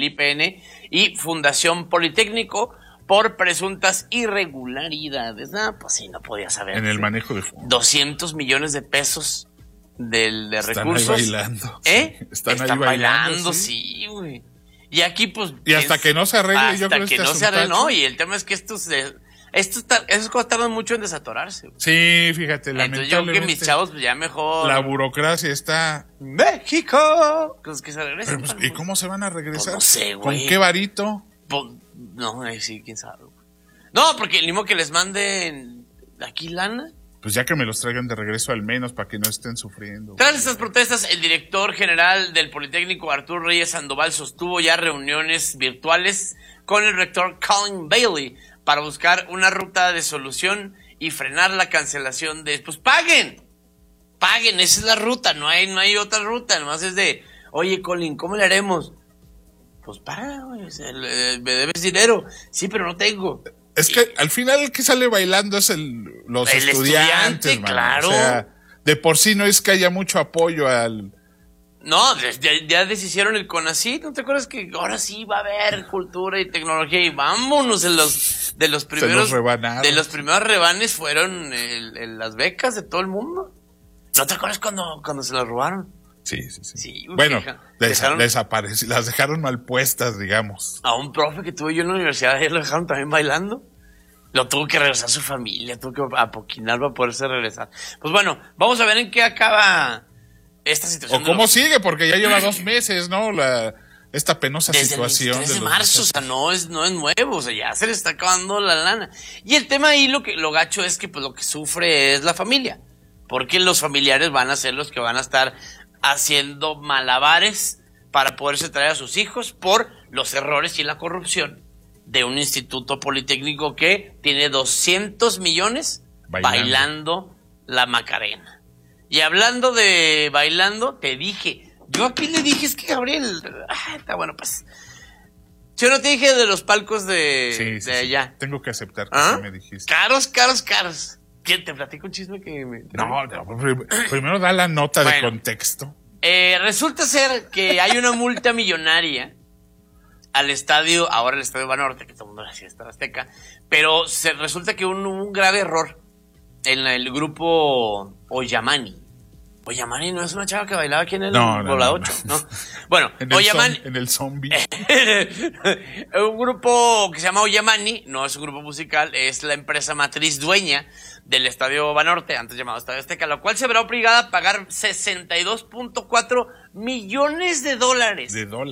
IPN y Fundación Politécnico por presuntas irregularidades. Pues sí, no podía saber. En el manejo de fondos. 200 millones de pesos de recursos. Están ahí bailando. Están ahí bailando, sí, güey. Y aquí, pues... Y hasta que no se arregle, yo creo que no se arregle, no, y el tema es que esas cosas tardan mucho en desatorarse. Güey. Sí, fíjate, entonces yo creo que mis chavos, pues ya mejor... La burocracia está... ¡México! Pues que se regresen. Pues, ¿y cómo se van a regresar? Pues no sé, güey. ¿Con qué varito? Pues, no, sí, quién sabe. No, porque ni modo que les manden aquí lana. Pues ya que me los traigan de regreso al menos para que no estén sufriendo. Tras estas protestas, el director general del Politécnico, Arturo Reyes Sandoval, sostuvo ya reuniones virtuales con el rector Colin Bailey para buscar una ruta de solución y frenar la cancelación de... Pues paguen, esa es la ruta, no hay otra ruta, nomás es de, oye Colin, ¿cómo le haremos? Pues me debes dinero, sí, pero no tengo. Es que al final el que sale bailando es los estudiantes, claro. O sea, de por sí no es que haya mucho apoyo al... No, ya deshicieron el CONACYT, ¿no te acuerdas que ahora sí va a haber cultura y tecnología? Y vámonos, de los primeros rebanes fueron las becas de todo el mundo. ¿No te acuerdas cuando se las robaron? Sí. Bueno, las dejaron mal puestas, digamos. A un profe que tuve yo en la universidad, ayer lo dejaron también bailando. Lo tuvo que regresar a su familia, tuvo que apoquinar para poderse regresar. Pues bueno, vamos a ver en qué acaba esta situación. O cómo sigue, porque ya lleva 2 meses, ¿no? Esta penosa situación. Desde el 23 de marzo, o sea, no es nuevo, o sea, ya se le está acabando la lana. Y el tema ahí, lo gacho es que pues lo que sufre es la familia. Porque los familiares van a ser los que van a estar haciendo malabares para poderse traer a sus hijos por los errores y la corrupción de un instituto politécnico que tiene 200 millones bailando la Macarena. Y hablando de bailando, te dije, yo aquí le dije, es que Gabriel, está bueno, pues, yo no te dije de los palcos de allá. Sí. Tengo que aceptar que me dijiste. Caros. ¿Quién te platico un chisme que me... No, primero da la nota de contexto. Resulta ser que hay una multa millonaria al estadio, ahora el estadio Banorte, que todo el mundo le decía Estadio Azteca, pero resulta que hubo un grave error en el grupo Oyamani. Oyamani no es una chava que bailaba aquí en el Bola 8, ¿no? Bueno, Oyamani... En el zombie. Un grupo que se llama Oyamani, no es un grupo musical, es la empresa matriz dueña del Estadio Banorte, antes llamado Estadio Azteca, la cual se verá obligada a pagar 62.4 millones de dólares.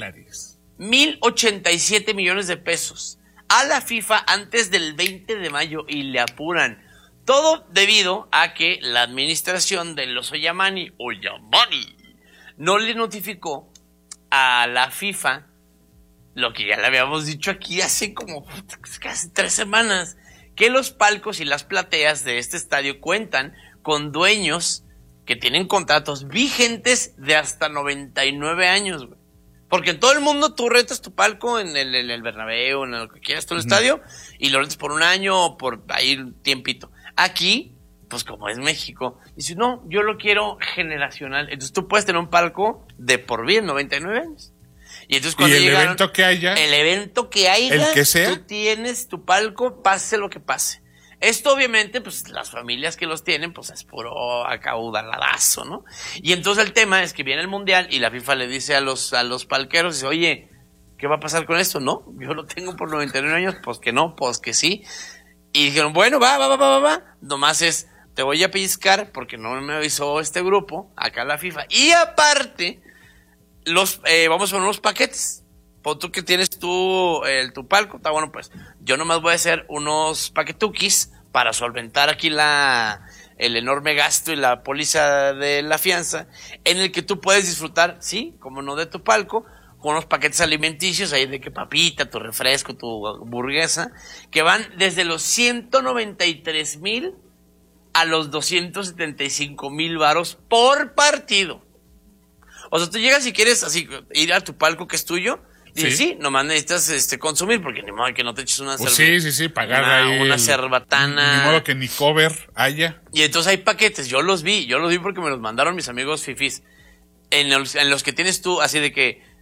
1,087 millones de pesos a la FIFA antes del 20 de mayo y le apuran. Todo debido a que la administración de los Oyamani no le notificó a la FIFA lo que ya le habíamos dicho aquí hace como casi 3 semanas, que los palcos y las plateas de este estadio cuentan con dueños que tienen contratos vigentes de hasta 99 años, güey. Porque en todo el mundo tú rentas tu palco en el Bernabéu, en lo que quieras, todo el estadio, y lo rentas por 1 año o por ahí un tiempito. Aquí, pues como es México, dice, no, yo lo quiero generacional. Entonces tú puedes tener un palco de por vida, 99 años. Y entonces cuando el evento que haya, el que sea, tú tienes tu palco, pase lo que pase. Esto obviamente, pues las familias que los tienen, pues es puro acaudaladazo, ¿no? Y entonces el tema es que viene el Mundial y la FIFA le dice a los palqueros, dice, oye, ¿qué va a pasar con esto? No, yo lo tengo por 99 años, pues que no, pues que sí. Y dijeron, bueno, va. Nomás te voy a pellizcar porque no me avisó este grupo, acá la FIFA. Y aparte, vamos a poner unos paquetes. Pon tú que tienes tu palco, está bueno, pues yo nomás voy a hacer unos paquetuquis para solventar aquí el enorme gasto y la póliza de la fianza, en el que tú puedes disfrutar, sí, como no, de tu palco, con unos paquetes alimenticios ahí de que papita, tu refresco, tu hamburguesa, que van desde los 193,000 a los 275,000 varos por partido. O sea, tú llegas y quieres así ir a tu palco que es tuyo, dices, sí, nomás necesitas consumir, porque ni modo que no te eches una sí, pagar ahí una cerbatana. Ni modo que ni cover haya. Y entonces hay paquetes, yo los vi porque me los mandaron mis amigos fifís, en los que tienes tú, así de que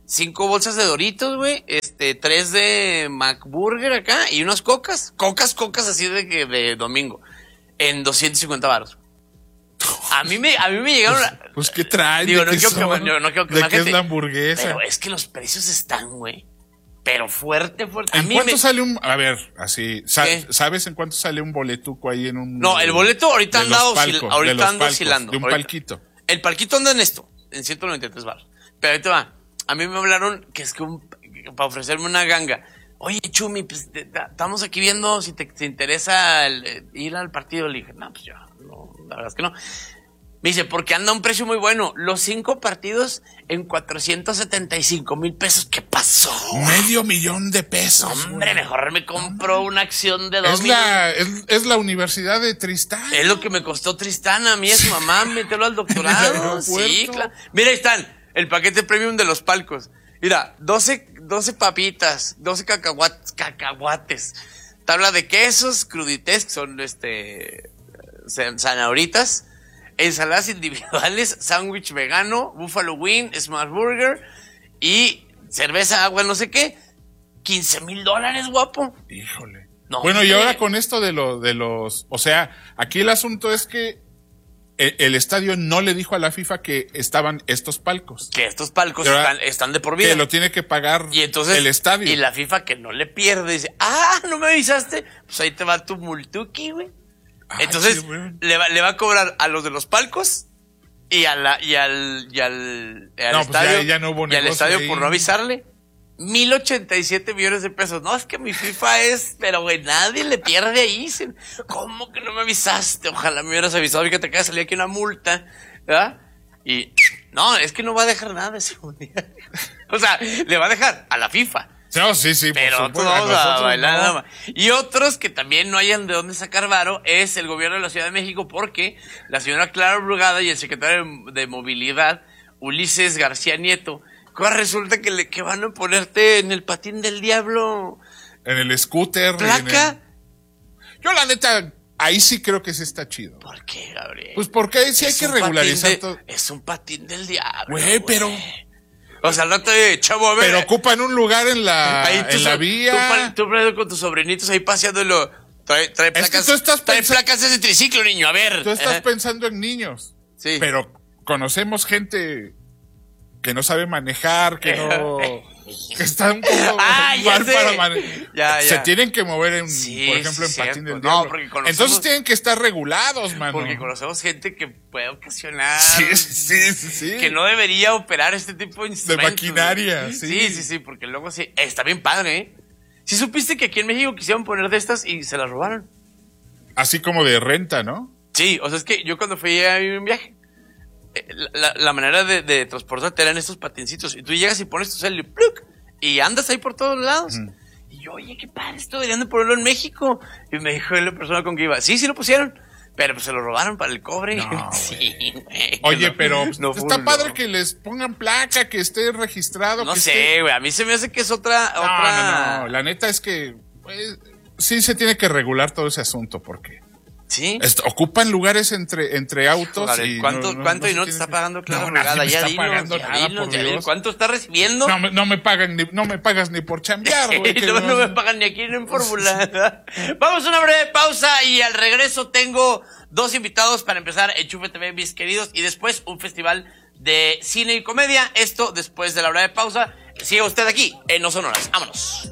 5 bolsas de Doritos, güey, 3 de McBurger acá y unas cocas así de domingo, en 250 baros. A mí me llegaron Pues ¿qué traen? Digo, no ¿De qué quiero son? que ¿De qué es la hamburguesa? Pero es que los precios están, güey. Pero fuerte. ¿En cuánto sale un...? A ver, así... ¿Sabes en cuánto sale un boletuco ahí en un...? No, el boleto ahorita anda oscilando. De un palquito. El palquito anda en 193 baros. Pero ahorita va. A mí me hablaron que es que para ofrecerme una ganga. Oye, Chumi, pues estamos aquí viendo si te interesa ir al partido. Le dije, no, pues yo, no, la verdad es que no. Me dice, porque anda un precio muy bueno. Los 5 partidos en 475,000 pesos. ¿Qué pasó? $500,000 pesos. Hombre, mejor me compro una acción de 2 millones. Es la Universidad de Tristán. Es lo que me costó Tristán a mí y a su mamá meterlo al doctorado. Sí, claro. Mira, ahí están. El paquete premium de los palcos. Mira, 12 papitas, 12 cacahuates. Tabla de quesos, crudités, que son zanahoritas. Ensaladas individuales, sándwich vegano, Buffalo Wing, Smash Burger y cerveza, agua, no sé qué. $15,000, guapo. Híjole. No, bueno, y ahora con esto de los... O sea, aquí el asunto es que el estadio no le dijo a la FIFA que estaban estos palcos. Que estos palcos están de por vida. Que lo tiene que pagar y entonces, el estadio. Y la FIFA que no le pierde, dice, ¿no me avisaste? Pues ahí te va tu multuki, güey. Entonces, sí, bueno. le va a cobrar a los de los palcos y al estadio, pues ya no hubo y al estadio ahí. por no avisarle. 1,087 millones de pesos. No, es que mi FIFA pero güey, nadie le pierde ahí. ¿Cómo que no me avisaste? Ojalá me hubieras avisado, fíjate que salía aquí una multa, ¿verdad? Y no, es que no va a dejar nada de seguridad. O sea, le va a dejar a la FIFA. No, sí, pero todos a bailar nada más. Y otros que también no hayan de dónde sacar varo es el gobierno de la Ciudad de México, porque la señora Clara Brugada y el secretario de Movilidad, Ulises García Nieto, resulta que van a ponerte en el patín del diablo. En el scooter. ¿Placa? Yo la neta, ahí sí creo que sí está chido. ¿Por qué, Gabriel? Pues porque ahí sí hay que regularizar todo. Es un patín del diablo. Güey, pero... O sea, no te chavo, a ver. Pero ocupan un lugar en la vía. Tú con tus sobrinitos ahí paseándolo. Trae placas. Es que trae placas de ese triciclo, niño, a ver. Tú estás pensando en niños. Sí. Pero conocemos gente que no sabe manejar, que están un poco mal para manejar. Se tienen que mover por ejemplo, en patín del diablo. Porque entonces tienen que estar regulados, mano. Porque conocemos gente que puede ocasionar. Sí. Que no debería operar este tipo de instrumentos. De maquinaria, sí, porque luego sí. Está bien padre, ¿eh? ¿Sí supiste que aquí en México quisieron poner de estas y se las robaron? Así como de renta, ¿no? Sí, o sea, es que yo cuando fui a un viaje, la manera de transportarte eran estos patincitos. Y tú llegas y pones tu cel y ¡pluc! Y andas ahí por todos lados. Y yo, oye, qué padre, esto deberían de ponerlo en México. Y me dijo la persona con que iba, sí lo pusieron. Pero pues se lo robaron para el cobre. No, sí, güey. Oye, pero está padre que les pongan placa, que esté registrado. No sé, güey, a mí se me hace que es otra... No, la neta es que pues, sí se tiene que regular todo ese asunto, porque... ¿Sí? Ocupan lugares entre autos. Joder, y ¿cuánto y no te está pagando Clara Brugada? Ya dinos, ¿cuánto está recibiendo? No me pagas ni por chambear, güey. no me pagan ni aquí ni en Fórmula. Vamos a una breve pausa y al regreso tengo 2 invitados para empezar Enchufe TV, mis queridos, y después un festival de cine y comedia. Esto después de la breve pausa. Siga usted aquí en No Sonoras. Vámonos.